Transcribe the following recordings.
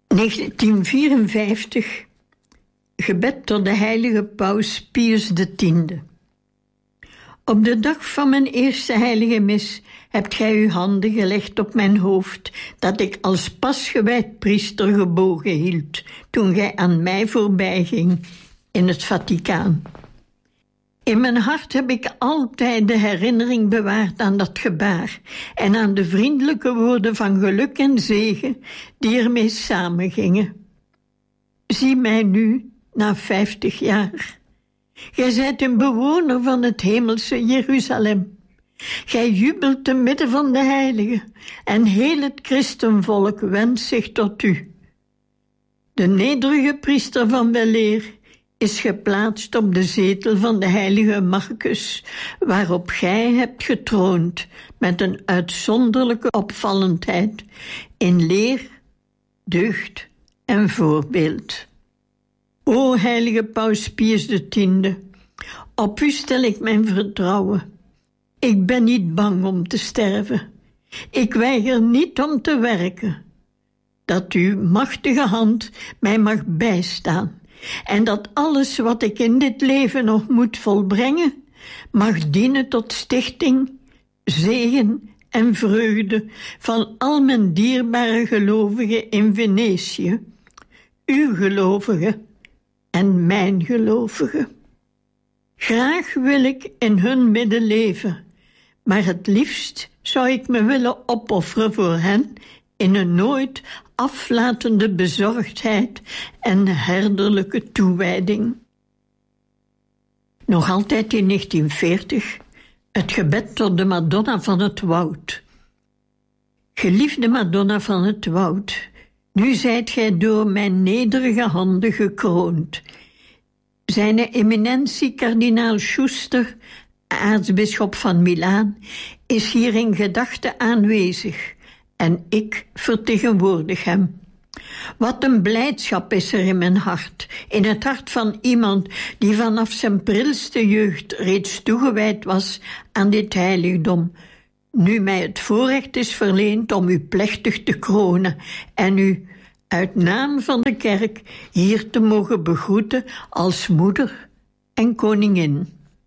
1954, gebed tot de heilige paus Pius X. Op de dag van mijn eerste heilige mis hebt gij uw handen gelegd op mijn hoofd, dat ik als pasgewijd priester gebogen hield, toen gij aan mij voorbijging in het Vaticaan. In mijn hart heb ik altijd de herinnering bewaard aan dat gebaar en aan de vriendelijke woorden van geluk en zegen die ermee samengingen. Zie mij nu, na 50 jaar. Gij zijt een bewoner van het hemelse Jeruzalem. Gij jubelt te midden van de heiligen en heel het christenvolk wendt zich tot u. De nederige priester van weleer is geplaatst op de zetel van de heilige Marcus, waarop gij hebt getroond met een uitzonderlijke opvallendheid in leer, deugd en voorbeeld. O heilige paus Pius X, op u stel ik mijn vertrouwen. Ik ben niet bang om te sterven. Ik weiger niet om te werken. Dat uw machtige hand mij mag bijstaan en dat alles wat ik in dit leven nog moet volbrengen, mag dienen tot stichting, zegen en vreugde van al mijn dierbare gelovigen in Venetië, uw gelovigen en mijn gelovigen. Graag wil ik in hun midden leven, maar het liefst zou ik me willen opofferen voor hen in een nooit aflatende bezorgdheid en herderlijke toewijding. Nog altijd in 1940, het gebed tot de Madonna van het Woud. Geliefde Madonna van het Woud, nu zijt gij door mijn nederige handen gekroond. Zijne eminentie kardinaal Schuster, aartsbisschop van Milaan, is hier in gedachte aanwezig en ik vertegenwoordig hem. Wat een blijdschap is er in mijn hart, in het hart van iemand die vanaf zijn prilste jeugd reeds toegewijd was aan dit heiligdom, nu mij het voorrecht is verleend om u plechtig te kronen en u uit naam van de kerk hier te mogen begroeten als moeder en koningin.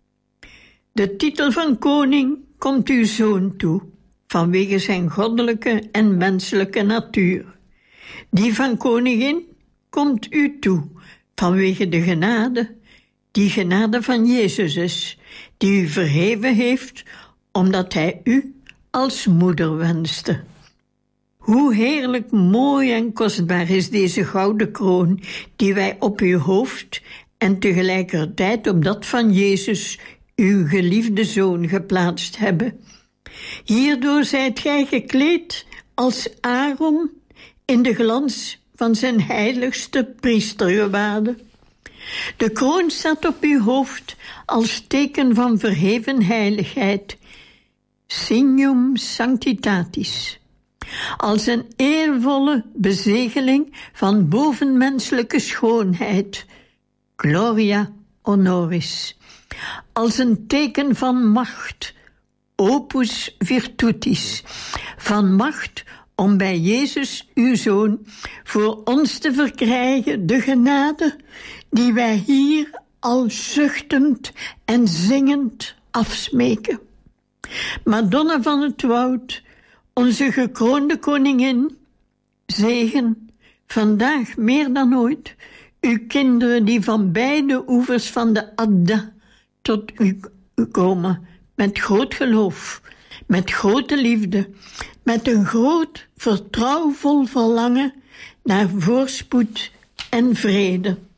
De titel van koning komt uw zoon toe, vanwege zijn goddelijke en menselijke natuur. Die van koningin komt u toe, vanwege de genade, die genade van Jezus is, die u verheven heeft, omdat hij u als moeder wenste. Hoe heerlijk mooi en kostbaar is deze gouden kroon die wij op uw hoofd en tegelijkertijd op dat van Jezus, uw geliefde zoon, geplaatst hebben. Hierdoor zijt gij gekleed als Aaron in de glans van zijn heiligste priestergewaden. De kroon staat op uw hoofd als teken van verheven heiligheid, signum sanctitatis, als een eervolle bezegeling van bovenmenselijke schoonheid, gloria honoris, als een teken van macht, opus virtutis, van macht om bij Jezus, uw Zoon, voor ons te verkrijgen de genade die wij hier al zuchtend en zingend afsmeken. Madonna van het Woud, onze gekroonde koningin, zegen vandaag meer dan ooit uw kinderen die van beide oevers van de Adda tot u komen, met groot geloof, met grote liefde, met een groot vertrouwvol verlangen naar voorspoed en vrede.